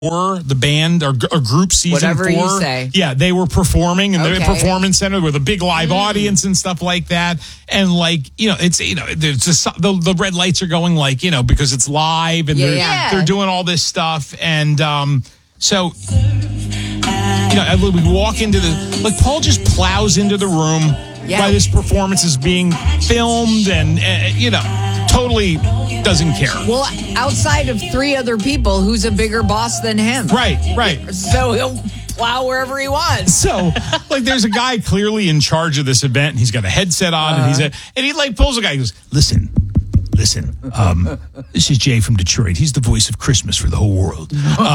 4, the band or group season Whatever 4. you say. Yeah, they were performing in the Okay. performance center with a big live audience and stuff like that. And it's there's the red lights are going because it's live and they're doing all this stuff and so we walk into Paul just plows into the room while this performance is being filmed and totally doesn't care. Well, outside of 3 other people, who's a bigger boss than him? Right. So he'll plow wherever he wants. So, there's a guy clearly in charge of this event, and he's got a headset on, and he pulls a guy. He goes, Listen. This is Jay from Detroit. He's the voice of Christmas for the whole world.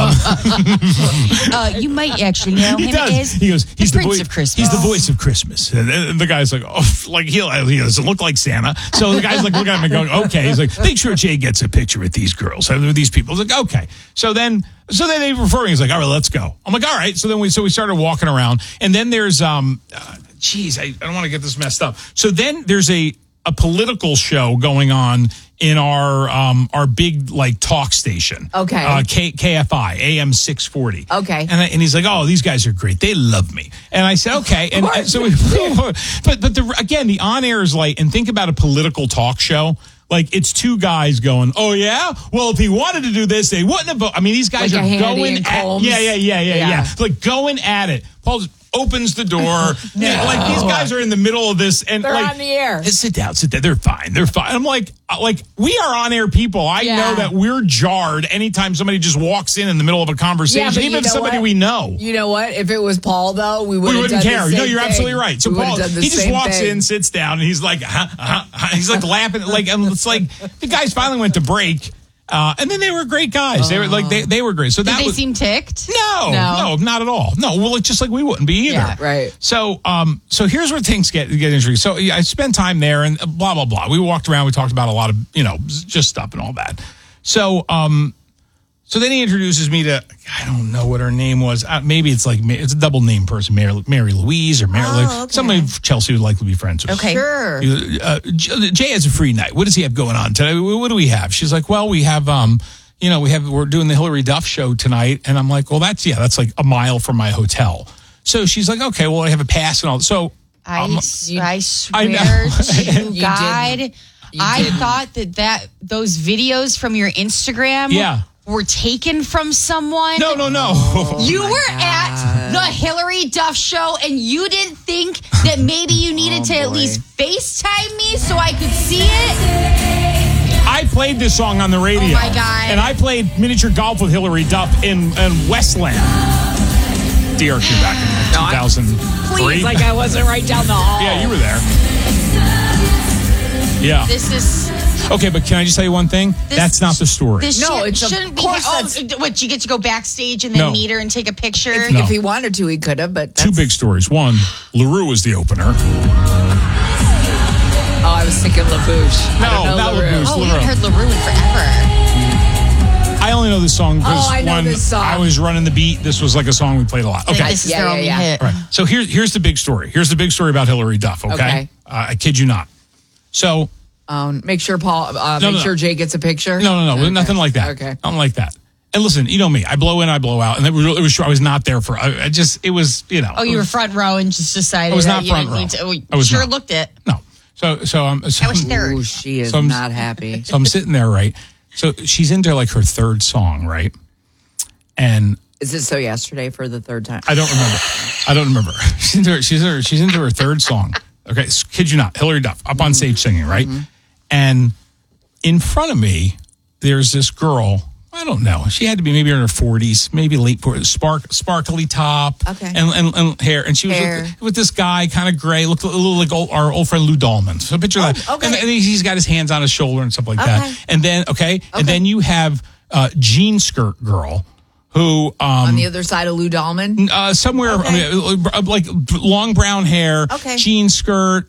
You might actually know he him does. as He goes, he's the Prince voice of Christmas. He's the voice of Christmas. And the guy's like, he doesn't look like Santa. So the guy's looking at him and going, okay. He's like, make sure Jay gets a picture with these girls, with these people. He's like, okay. So then they refer me. He's like, all right, let's go. I'm like, all right. So then we started walking around, and then there's I don't want to get this messed up. So then there's a political show going on in our big talk station. Okay. KFI AM 640. Okay. And he's like, oh, these guys are great. They love me. And I said, okay. And so but the on air is and think about a political talk show. It's 2 guys going, oh, yeah? Well, if he wanted to do this, they wouldn't have. I mean, these guys are going at it. Going at it. Paul opens the door. These guys are in the middle of this. And they're on the air. Sit down. They're fine. I'm like, we are on air people. I know that we're jarred anytime somebody just walks in the middle of a conversation, even if somebody we know. You know what? If it was Paul, though, we wouldn't care. No, you're absolutely right. So Paul, he just walks in, sits down, and he's like, he's laughing. And it's the guys finally went to break. And then they were great guys. They were they were great. So Did they seem ticked? No, not at all. No, well, it's just like we wouldn't be either. Yeah, right. So, so here's where things get interesting. So I spent time there and blah blah blah. We walked around. We talked about a lot of just stuff and all that. So, so then he introduces me to I don't know what her name was. Maybe it's it's a double name person, Mary Louise or Mary. Somebody Chelsea would like to be friends with. Okay, sure. Jay has a free night. What does he have going on today? What do we have? She's like, well, we have we're doing the Hillary Duff show tonight, and I'm like, well, that's like a mile from my hotel. So she's like, okay, well, I have a pass and all. So I swear to God, I thought that those videos from your Instagram were taken from someone. No. You were at the Hillary Duff show, and you didn't think that maybe you needed to at least FaceTime me so I could see it? I played this song on the radio. Oh, my God. And I played miniature golf with Hillary Duff in Westland. DRQ back in 2003. Please, I wasn't right down the hall. Yeah, you were there. Yeah. This is... Okay, but can I just tell you one thing? That's not the story. Shouldn't be. What, you get to go backstage and then meet her and take a picture? If he wanted to, he could have, but... 2 big stories. One, LaRue was the opener. Oh, I was thinking LaBouche. No, not LaBouche. Oh, we haven't heard LaRue in forever. I only know this song because I was running the beat, this was like a song we played a lot. Okay. This is their only hit. All right. So here's the big story. Here's the big story about Hillary Duff, okay? I kid you not. So... make sure Paul. Make sure Jay gets a picture. No, okay. Nothing like that. Okay, nothing like that. And listen, you know me. I blow in, I blow out, and it was. I was not there for. It was. Oh, you were front row and just decided. I was not front row. I was sure looked it. No. So I was third. Ooh, she is not happy. So I'm sitting there, right? So she's into her 3rd song, right? And is it so yesterday for the 3rd time? I don't remember. She's into her 3rd song. Okay, kid you not, Hillary Duff up on stage singing, right? Mm-hmm. And in front of me, there's this girl. I don't know. She had to be maybe in her 40s, maybe late 40s. Sparkly top, and hair. And she was with this guy, kind of gray, looked a little like our old friend Lou Dahlman. So picture that. Okay. And he's got his hands on his shoulder and stuff like that. And then and then you have Jean Skirt Girl. Who on the other side of Lou Dahlman? Somewhere, like long brown hair, jean skirt,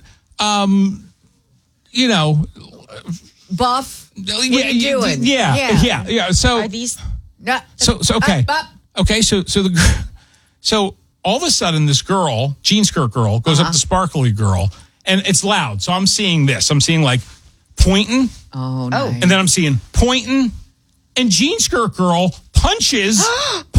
buff. What are you doing? Yeah. So are these? So okay, okay. So all of a sudden, this girl, jean skirt girl, goes up to sparkly girl, and it's loud. So I'm seeing this. I'm seeing pointing. Oh, nice. And then I'm seeing pointing, and jean skirt girl punches